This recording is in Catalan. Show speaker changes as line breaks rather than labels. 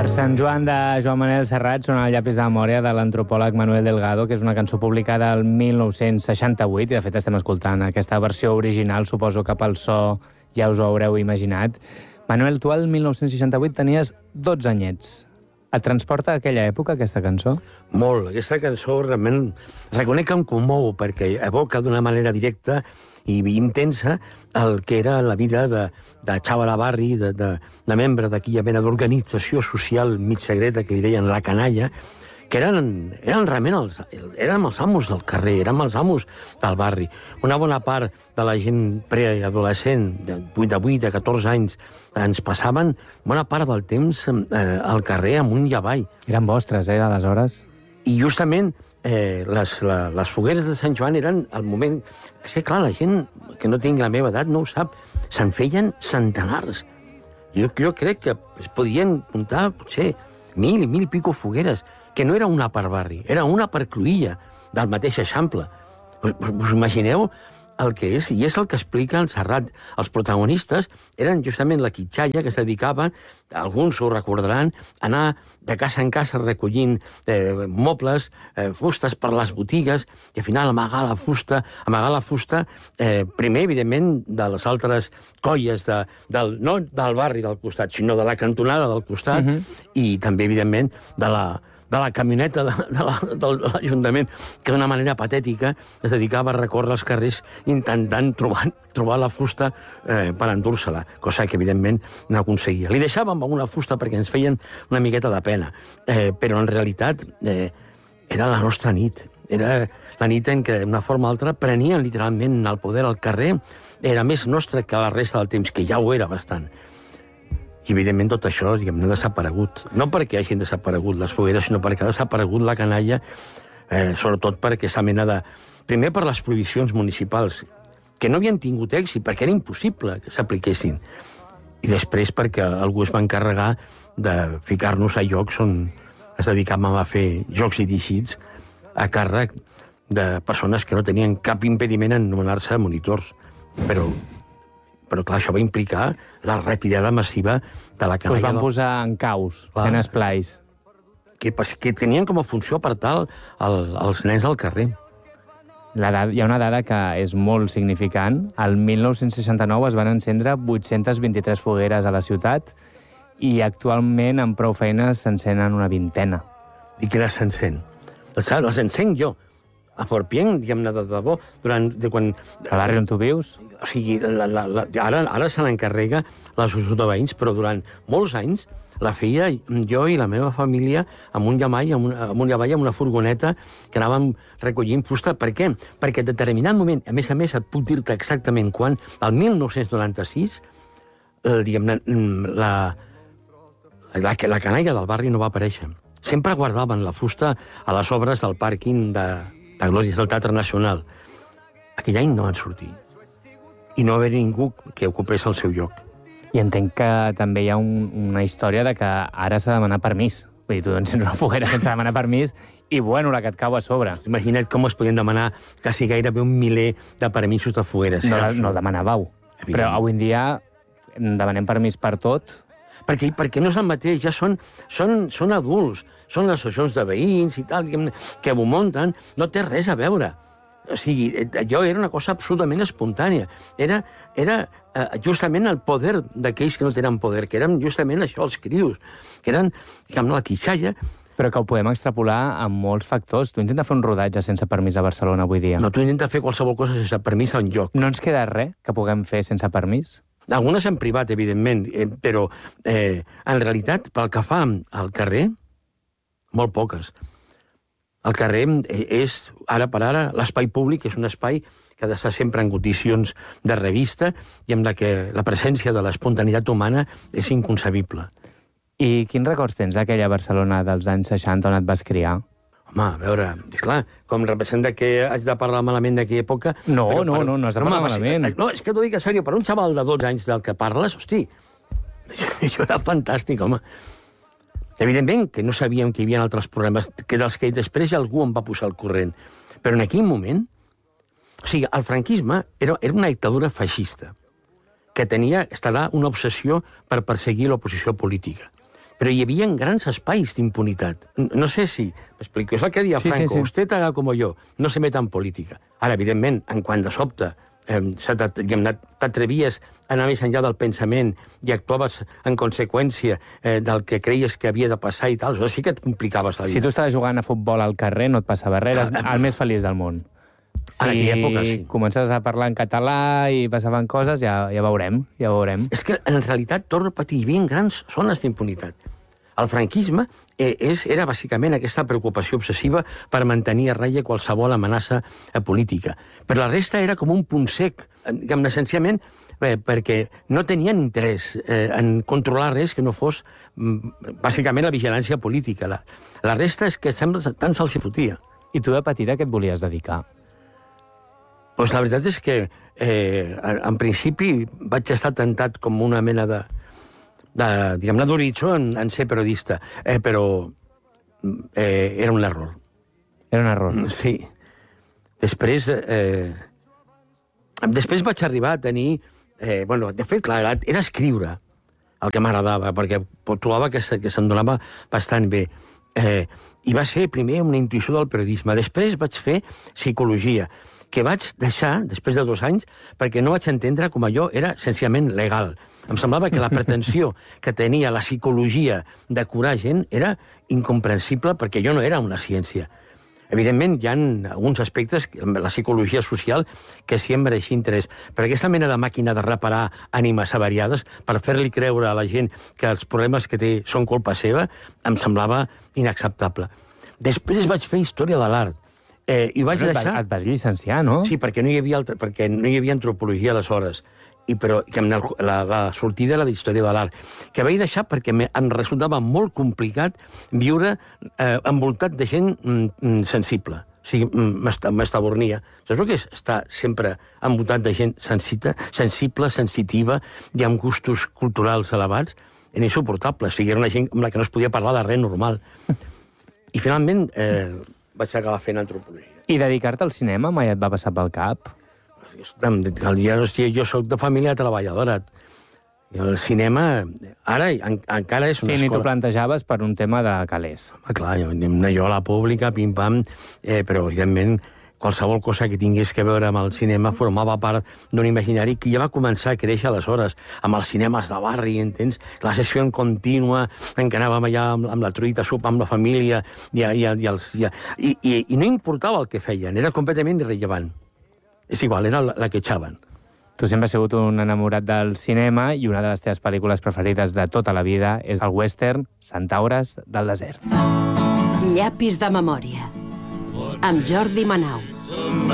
Per Sant Joan de Joan Manel Serrat sona el llapis de memòria de l'antropòleg Manuel Delgado, que és una cançó publicada el 1968, i de fet estem escoltant aquesta versió original, suposo que pel so ja us ho haureu imaginat. Manuel, tu el 1968 tenies 12 anyets. Et transporta a aquella època, aquesta cançó?
Molt. Aquesta cançó realment reconec que em comou, perquè evoca d'una manera directa i intensa el que era la vida de xaval de barri, de membre d'aquella mena d'organització social mig secreta que li deien la canalla, que eren realment érem els amos del carrer, érem els amos del barri. Una bona part de la gent preadolescent, de 8 a 14 anys, ens passaven bona part del temps al carrer amunt i avall.
Eren vostres, aleshores?
I justament les fogueres de Sant Joan eren el moment... És que, clar, la gent que no tingui la meva edat no ho sap. Se'n feien centenars. Jo crec que es podien comptar, potser, 1.000 i pico fogueres, que no era una per barri, era una per cruïlla del mateix Eixample. Us imagineu el que és, i és el que explica el Serrat. Els protagonistes eren justament la quitxalla que es dedicava, alguns ho recordaran, a anar de casa en casa recollint mobles, fustes per les botigues, i al final amagar la fusta, primer, evidentment, de les altres colles, no del barri del costat, sinó de la cantonada del costat, i també, evidentment, de la camioneta de l'Ajuntament, que d'una manera patètica es dedicava a recórrer els carrers intentant trobar la fusta per endur-se-la, cosa que, evidentment, no aconseguia. Li deixàvem alguna fusta perquè ens feien una miqueta de pena, però en realitat era la nostra nit. Era la nit en què, d'una forma o altra, prenien literalment el poder al carrer. Era més nostre que la resta del temps, que ja ho era bastant. I, evidentment, tot això, diguem-ne, ha desaparegut. No perquè hagin desaparegut les fogueres, sinó perquè ha desaparegut la canalla, sobretot per aquesta mena de... Primer, per les prohibicions municipals, que no havien tingut èxit, perquè era impossible que s'apliquessin. I després perquè algú es va encarregar de ficar-nos a llocs on es dedicàvem a fer jocs dirigits a càrrec de persones que no tenien cap impediment en anomenar-se monitors. Però, clar, això va implicar la retirada massiva de la canalla.
Us van posar en caus, en esplais.
Que tenien com a funció per tal els nens al carrer.
Hi ha una dada que és molt significant. El 1969 es van encendre 823 fogueres a la ciutat i actualment amb prou feines s'encenen una vintena.
I què s'encén? Les encenc jo. A Forpient, diguem-ne, de debò, quan...
A barri on tu vius?
O sigui, ara se n'encarrega l'associació de veïns, però durant molts anys la feia jo i la meva família amunt i avall amb una furgoneta que anàvem recollint fusta. Per què? Perquè en determinat moment, a més, et puc dir-te exactament quan, el 1996, diguem-ne, la canalla del barri no va aparèixer. Sempre guardaven la fusta a les obres del pàrquing de Glòries del Teatre Nacional. Aquell any no van sortir. I no va haver ningú que ocupés el seu lloc.
I entenc que també hi ha una història de que ara s'ha de demanar permís. Vull dir, tu encens una foguera sense demanar permís i, bueno, la que et cau a sobre.
Imagina't com es podien demanar quasi gairebé 1 miler de permisos de fogueres.
No demanàveu. Però avui en dia demanem permís per tot.
Perquè no és el mateix, ja són adults, són les associacions de veïns i tal, que ho munten, no té res a veure. O sigui, allò era una cosa absolutament espontània. Era justament el poder d'aquells que no tenen poder, que eren justament això, els crios, que eren, diguem, la quitxalla.
Però que ho podem extrapolar amb molts factors. Tu intenta fer un rodatge sense permís a Barcelona avui dia.
No, tu intenta fer qualsevol cosa sense permís enlloc.
No ens queda res que puguem fer sense permís?
Algunes en privat, evidentment, però en realitat, pel que fa al carrer, molt poques. El carrer és, ara per ara, l'espai públic és un espai que ha d'estar sempre en condicions de revista i amb la que la presència de l'espontaneïtat humana és inconcebible.
I quins records tens d'aquella Barcelona dels anys 60 on et vas criar?
Home, a veure, clar, com representa que haig de parlar malament d'aquella època...
No has de parlar malament.
No, és que t'ho dic en sèrio, per un xaval de 12 anys del que parles, hosti, això era fantàstic, home. Evidentment que no sabíem que hi havia altres problemes, que dels que després algú em va posar al corrent. Però en aquell moment... O sigui, el franquisme era una dictadura feixista, que tenia una obsessió per perseguir l'oposició política. però hi havia grans espais d'impunitat. No sé si... M'explico, és el que deia Franco.
Sí.
Usted haga como yo, no se meta en política. Ara, evidentment, en quan de sobte t'atrevies a anar més enllà del pensament i actuaves en conseqüència del que creies que havia de passar i tal, això sí que et complicaves la vida.
Si tu estaves jugant a futbol al carrer, no et passava res, eres el més feliç del món.
En aquella època, sí.
Si comences a parlar en català i passaven coses, ja veurem.
És que, en realitat, torno a patir, hi havia grans zones d'impunitat. El franquisme era bàsicament aquesta preocupació obsessiva per mantenir a ratlla qualsevol amenaça política. Però la resta era com un punt sec, essencialment perquè no tenien interès en controlar res que no fos, bàsicament, la vigilància política. La resta és que sembla tant se'ls hi fotia.
I tu de petita què et volies dedicar?
Doncs la veritat és que, en principi, vaig estar tentat com una mena diguem-ne, d'horitzó en ser periodista, però era un error.
Era un error.
Sí. Després vaig arribar a tenir... de fet, clar, era escriure el que m'agradava, perquè trobava que se'm donava bastant bé. I va ser, primer, una intuïció del periodisme. Després vaig fer psicologia, que vaig deixar, després de 2 anys, perquè no vaig entendre com allò era essencialment legal. Em semblava que la pretensió que tenia la psicologia de curar gent era incomprensible, perquè allò no era una ciència. Evidentment, hi ha alguns aspectes, la psicologia social, que sí em mereixia interès. Però aquesta mena de màquina de reparar ànimes avariades per fer-li creure a la gent que els problemes que té són culpa seva, em semblava inacceptable. Després vaig fer història de l'art. I vaig deixar...
Et vas llicenciar, no?
Sí, perquè no hi havia antropologia aleshores. Però la sortida era d'història de l'art, que vaig deixar perquè em resultava molt complicat viure envoltat de gent sensible. O sigui, m'estabornia. Saps el que és estar sempre envoltat de gent sensible, sensitiva i amb gustos culturals elevats? Era insuportable. O sigui, era una gent amb la que no es podia parlar de res normal. I finalment vaig acabar fent antropologia.
I dedicar-te al cinema mai et va passar pel cap?
Jo soc de família treballadora. El cinema, ara, encara és una escola.
Sí, ni t'ho plantejaves per un tema de calés.
Clar, jo a la pública, pim-pam, però, evidentment, qualsevol cosa que tingués que veure amb el cinema formava part d'un imaginari que ja va començar a créixer aleshores, amb els cinemes de barri, entens? La sessió en contínua, en què anàvem allà amb la truita, a sopar amb la família, i no importava el que feien, era completament irrellevant. És igual, era la que echaven.
Tu sempre has sigut un enamorat del cinema i una de les teves pel·lícules preferides de tota la vida és el western Centaures del desert.
Llapis de memòria, amb Jordi Manau.